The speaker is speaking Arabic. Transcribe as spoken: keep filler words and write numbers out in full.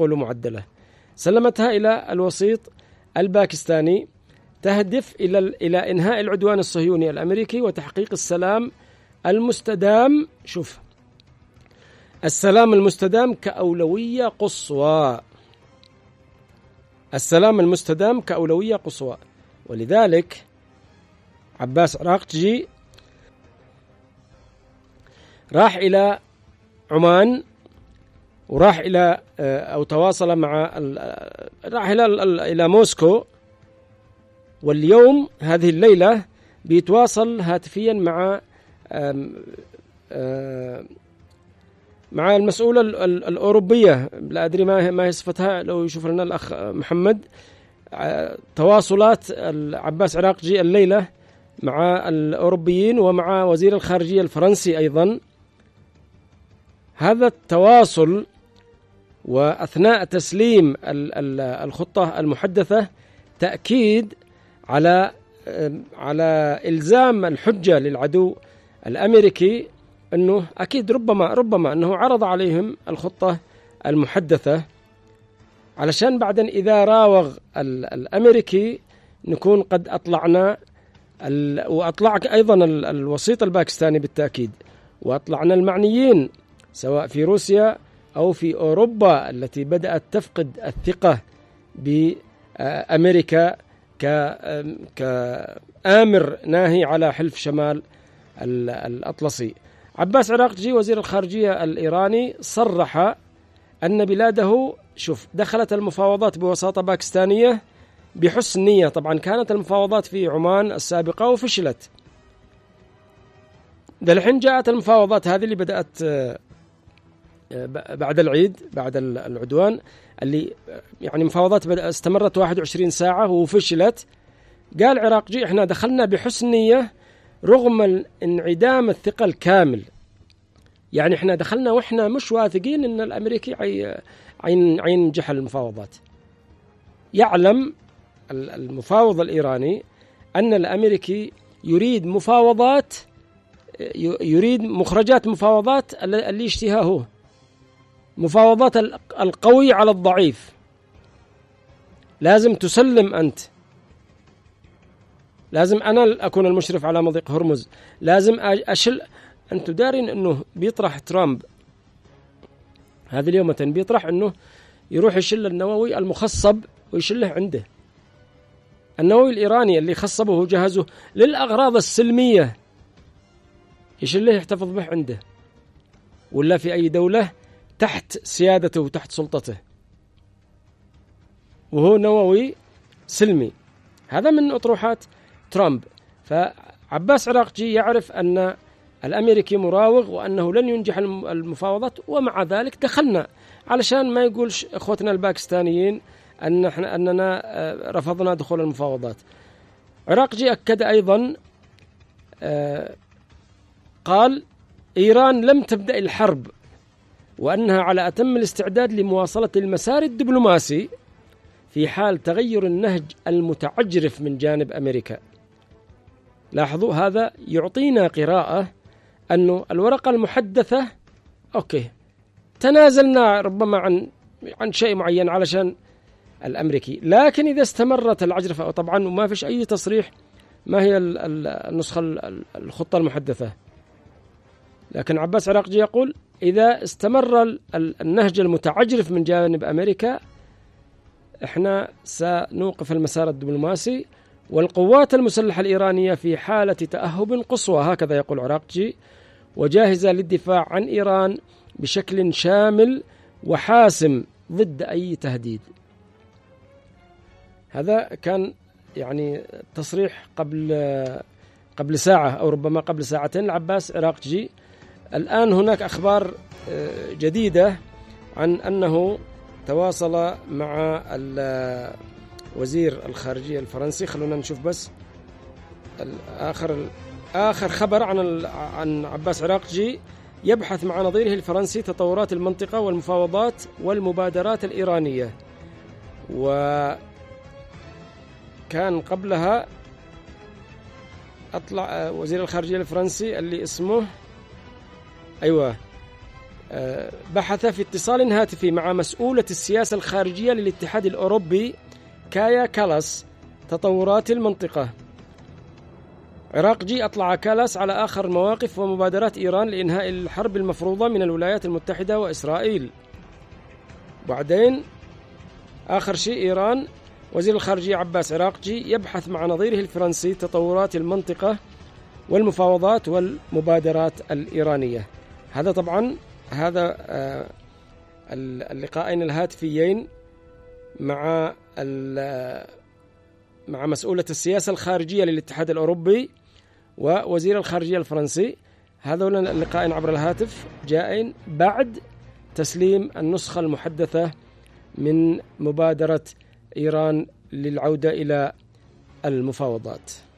يقول معدلة، سلمتها إلى الوسيط الباكستاني تهدف إلى إلى إنهاء العدوان الصهيوني الأمريكي وتحقيق السلام المستدام. شوف، السلام المستدام كأولوية قصوى، السلام المستدام كأولوية قصوى. ولذلك عباس عراقجي راح إلى عمان وراح إلى أو تواصل مع راح إلى إلى موسكو، واليوم هذه الليلة بيتواصل هاتفيا مع مع المسؤولة الأوروبية، لا أدري ما ما هي صفتها، لو يشوف لنا الأخ محمد. تواصلات عباس عراقجي الليلة مع الأوروبيين ومع وزير الخارجية الفرنسي أيضا. هذا التواصل وأثناء تسليم الخطة المحدثة تأكيد على على إلزام الحجة للعدو الأمريكي أنه أكيد ربما ربما أنه عرض عليهم الخطة المحدثة علشان بعدين إذا راوغ الأمريكي نكون قد أطلعنا وأطلعك أيضا الوسيط الباكستاني بالتأكيد، وأطلعنا المعنيين سواء في روسيا أو في أوروبا التي بدأت تفقد الثقة بأمريكا كآمر ناهي على حلف شمال الأطلسي. عباس عراقجي وزير الخارجية الإيراني صرح أن بلاده شوف دخلت المفاوضات بوساطة باكستانية بحسن نية. طبعا كانت المفاوضات في عمان السابقة وفشلت، الحين جاءت المفاوضات هذه اللي بدأت بعد العيد بعد العدوان، اللي يعني مفاوضات استمرت واحد وعشرين ساعة وفشلت. قال عراقجي احنا دخلنا بحسن نية رغم انعدام الثقة الكامل، يعني احنا دخلنا واحنا مش واثقين ان الامريكي عين ينجح المفاوضات. يعلم المفاوض الإيراني أن الأمريكي يريد مفاوضات، يريد مخرجات مفاوضات اللي يشتهاه هو، مفاوضات القوي على الضعيف. لازم تسلم أنت، لازم أنا أكون المشرف على مضيق هرمز، لازم أشل. أنتم دارين أنه بيطرح ترامب هذه اليوم بيطرح أنه يروح يشل النووي المخصب ويشله عنده، النووي الإيراني اللي خصبه وجهزه للأغراض السلمية يشله يحتفظ به عنده ولا في أي دولة تحت سيادته وتحت سلطته، وهو نووي سلمي. هذا من أطروحات ترامب. فعباس عراقجي يعرف أن الأمريكي مراوغ وأنه لن ينجح المفاوضات، ومع ذلك دخلنا علشان ما يقولش إخوتنا الباكستانيين أن احنا أننا رفضنا دخول المفاوضات. عراقجي أكد أيضا قال إيران لم تبدأ الحرب وأنها على أتم الاستعداد لمواصلة المسار الدبلوماسي في حال تغير النهج المتعجرف من جانب أمريكا. لاحظوا هذا يعطينا قراءة أنه الورقة المحدثة أوكي تنازلنا ربما عن عن شيء معين علشان الأمريكي، لكن إذا استمرت العجرفة طبعا وما فيش أي تصريح ما هي النسخة الخطة المحدثة، لكن عباس عراقجي يقول إذا استمر النهج المتعجرف من جانب أمريكا إحنا سنوقف المسار الدبلوماسي، والقوات المسلحة الإيرانية في حالة تأهب قصوى، هكذا يقول عراقجي، وجاهزة للدفاع عن إيران بشكل شامل وحاسم ضد أي تهديد. هذا كان يعني تصريح قبل قبل ساعة أو ربما قبل ساعتين لعباس عراقجي. الآن هناك أخبار جديدة عن أنه تواصل مع وزير الخارجية الفرنسي. خلونا نشوف بس آخر آخر خبر عن عن عباس عراقجي. يبحث مع نظيره الفرنسي تطورات المنطقة والمفاوضات والمبادرات الإيرانية. وكان قبلها أطلع وزير الخارجية الفرنسي اللي اسمه أيوة بحث في اتصال هاتفي مع مسؤولة السياسة الخارجية للاتحاد الأوروبي كايا كالاس تطورات المنطقة. عراقجي أطلع كالاس على آخر مواقف ومبادرات إيران لإنهاء الحرب المفروضة من الولايات المتحدة وإسرائيل. بعدين آخر شيء إيران، وزير الخارجية عباس عراقجي يبحث مع نظيره الفرنسي تطورات المنطقة والمفاوضات والمبادرات الإيرانية. هذا طبعا هذا اللقاءين الهاتفيين مع مع مسؤولة السياسة الخارجية للاتحاد الأوروبي ووزير الخارجية الفرنسي. هذول اللقاءين عبر الهاتف جائين بعد تسليم النسخة المحدثة من مبادرة إيران للعودة إلى المفاوضات.